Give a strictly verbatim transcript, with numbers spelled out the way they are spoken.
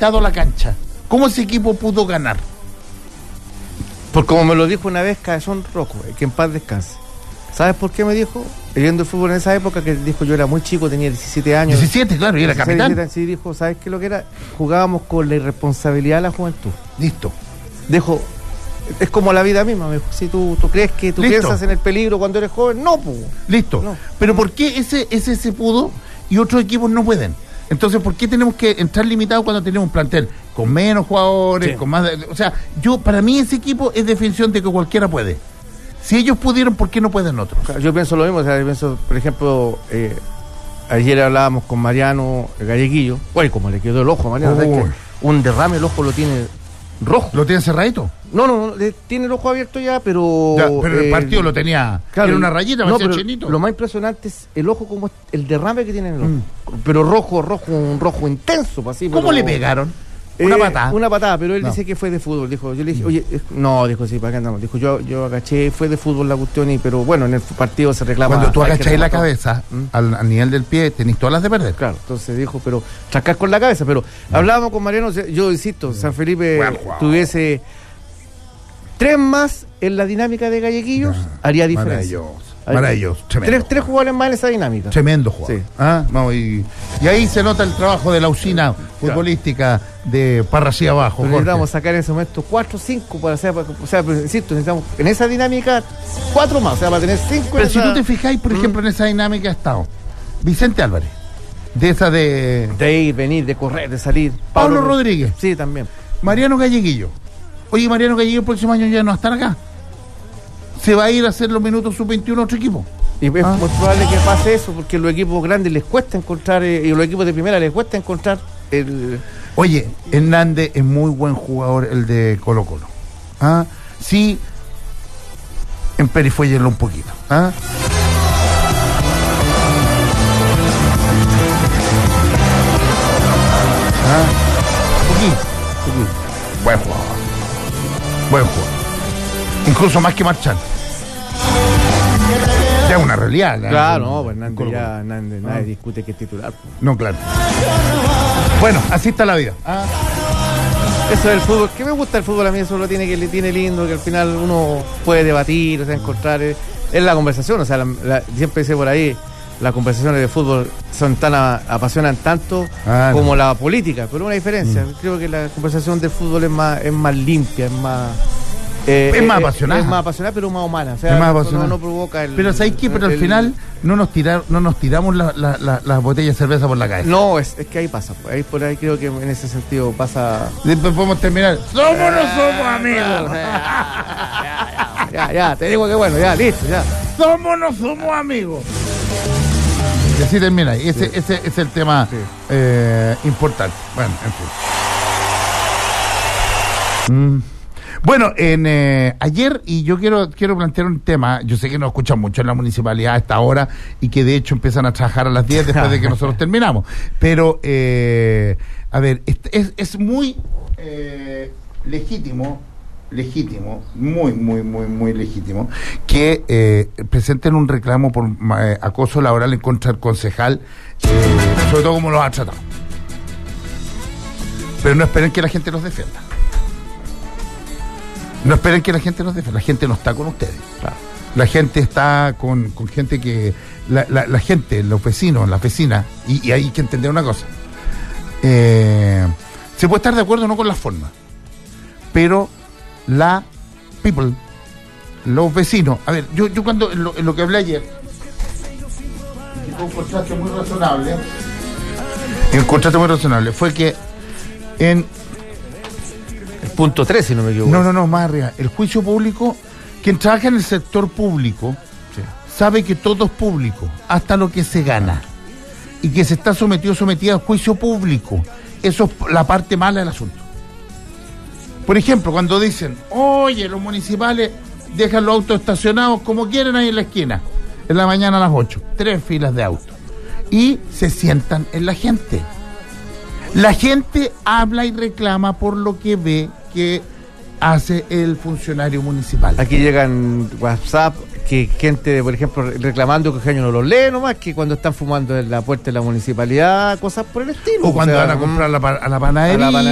pintado la cancha. ¿Cómo ese equipo pudo ganar? Por como me lo dijo una vez Cabezón Rojo, que en paz descanse. ¿Sabes por qué me dijo? Viendo el fútbol en esa época, que dijo, yo era muy chico, tenía diecisiete años. diecisiete, claro, y era capitán. diecisiete, sí, dijo, ¿sabes qué es lo que era? Jugábamos con la irresponsabilidad de la juventud. Listo. Dijo, es como la vida misma, me dijo, si tú, tú crees que tú Listo. piensas en el peligro cuando eres joven, no, pues. Listo. No. Pero ¿por qué ese, ese se pudo y otros equipos no pueden? Entonces, ¿por qué tenemos que entrar limitados cuando tenemos un plantel con menos jugadores, sí. con más... De, o sea, yo, para mí ese equipo es definición de que cualquiera puede. Si ellos pudieron, ¿por qué no pueden otros? Yo pienso lo mismo, o sea, yo pienso, por ejemplo, eh, ayer hablábamos con Mariano Galleguillo, bueno, como le quedó el ojo a Mariano, ¿sabes qué? Un derrame, el ojo lo tiene rojo. ¿Lo tiene cerradito? No, no, no, le- tiene el ojo abierto ya, pero... Ya, pero el eh, partido lo tenía, claro, era una rayita, no, parecía pero chinito. lo más impresionante es el ojo, como es- el derrame que tiene en el ojo. Mm. Pero rojo, rojo, un rojo intenso, así. ¿Cómo pero- le pegaron? Una Eh, patada. Una patada, pero él No. dice que fue de fútbol. Dijo, yo le dije, oye, es- no, dijo, sí, ¿para qué andamos? Dijo, yo, yo agaché, fue de fútbol la cuestión, y pero bueno, en el partido se reclama. Cuando tú hay que agacháis la reclamar todo. cabeza ¿Mm? al, al nivel del pie, tenéis todas las de perder. Claro, entonces dijo, pero chascar con la cabeza. Pero hablábamos con Mariano, yo insisto, San Felipe Buen jugador. tuviese tres más en la dinámica de Galleguillos, haría diferencia. Maravilloso. Hay- Maravilloso. Tremendo. Tres, tres jugadores más en esa dinámica. Tremendo jugador. Sí. Ah, no, y, y ahí se nota el trabajo de la usina futbolística de Parrasí abajo. Pero Jorge. necesitamos sacar en ese momento cuatro o cinco para hacer, o sea, pero insisto, necesitamos en esa dinámica cuatro más, o sea, para tener cinco. Pero en si esa- tú te fijáis, por ejemplo, en esa dinámica ha estado Vicente Álvarez, de esa de De ir, venir, de correr, de salir. Pablo Rodríguez, Sí, también. Mariano Galleguillo. Oye, Mariano Galleguillo el próximo año ya no va a estar acá. Se va a ir a hacer los minutos sub veintiuno a otro equipo. Y es Ah. muy probable que pase eso, porque los equipos grandes les cuesta encontrar, eh, y los equipos de primera les cuesta encontrar el... Oye, Hernández es muy buen jugador, el de Colo Colo. ¿Ah? Sí, emperifuéllenlo un poquito. ¿Ah? ¿Ah? Poquito, poquito. Buen jugador. Buen jugador. Incluso más que Marchán. Ya es una realidad. ¿no? Claro, no, pues Hernández Colo-Colo. ya, Hernández, nadie Ah. discute que es titular. No, claro. Bueno, así está la vida. ¿Ah? Eso del fútbol, que me gusta el fútbol a mí, eso lo tiene que le tiene lindo, que al final uno puede debatir, o sea, encontrar, eh, es la conversación, o sea, la- la- siempre dice por ahí, las conversaciones de fútbol son tan a- apasionan tanto Ah, no. como la política, pero una diferencia, creo que la conversación del fútbol es más, es más limpia, es más... eh, Es más eh, apasionada. Es más apasionada, pero más humana, o sea, Es más no- apasionada. no, no provoca el... Pero ¿sabes qué? Pero al el- final no nos tirar, no nos tiramos la- la- la- las botellas de cerveza por la cabeza. No, es, es que ahí pasa, pues, ahí por ahí creo que en ese sentido pasa... Después podemos terminar. ¿Somos o no somos amigos? Ya, ya, te digo que bueno, ya, listo, ya. ¿Somos o no somos amigos? Y así termina. Y ese, ese es el tema Sí. eh, importante. Bueno, en fin. Mm. Bueno, en, eh, ayer, y yo quiero quiero plantear un tema, yo sé que nos escuchan mucho en la municipalidad a esta hora y que de hecho empiezan a trabajar a las diez después de que nosotros terminamos, pero, eh, a ver, es, es, es muy eh, legítimo, legítimo, muy, muy, muy, muy legítimo, que eh, presenten un reclamo por eh, acoso laboral en contra del concejal, eh, sobre todo como los ha tratado. Pero no esperen que la gente los defienda. No esperen que la gente nos defienda, la gente no está con ustedes. Claro. La gente está con, con gente que... La, la, la gente, los vecinos, las vecinas, y, y hay que entender una cosa. Eh, se puede estar de acuerdo o no con las formas, pero la people, los vecinos... A ver, yo, yo cuando, en lo, en lo que hablé ayer, y fue un contraste muy razonable, y un contraste muy razonable, fue que en... Punto tres, si no me equivoco. No, no, no, más arriba. El juicio público, quien trabaja en el sector público, Sí. sabe que todo es público, hasta lo que se gana. Y que se está sometido, sometida al juicio público. Eso es la parte mala del asunto. Por ejemplo, cuando dicen, oye, los municipales dejan los autos estacionados como quieren ahí en la esquina, en la mañana a las ocho, tres filas de autos. Y se sientan en la gente. La gente habla y reclama por lo que ve que hace el funcionario municipal. Aquí llegan WhatsApp, que gente, por ejemplo, reclamando que el genio no los lee nomás, que cuando están fumando en la puerta de la municipalidad, cosas por el estilo. O cuando sea, van a comprar la pa- a la panadería. a la